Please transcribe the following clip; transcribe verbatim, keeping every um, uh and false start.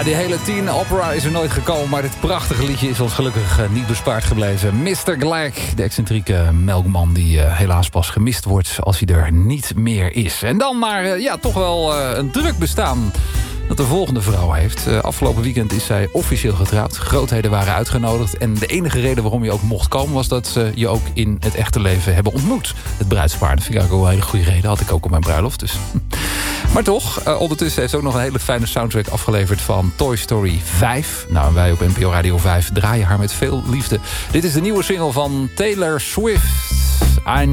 Ja, die hele teen opera is er nooit gekomen, maar dit prachtige liedje is ons gelukkig uh, niet bespaard gebleven. mister Glag, de excentrieke melkman die uh, helaas pas gemist wordt als hij er niet meer is. En dan maar uh, ja, toch wel uh, een druk bestaan dat de volgende vrouw heeft. Uh, afgelopen weekend is zij officieel getrouwd. Grootheden waren uitgenodigd. En de enige reden waarom je ook mocht komen was dat ze je ook in het echte leven hebben ontmoet. Het bruidspaar. Dat vind ik ook wel een hele goede reden. Had ik ook op mijn bruiloft. Dus. Maar toch, uh, ondertussen heeft ze ook nog een hele fijne soundtrack afgeleverd van Toy Story vijf. Nou, en wij op N P O Radio vijf draaien haar met veel liefde. Dit is de nieuwe single van Taylor Swift. I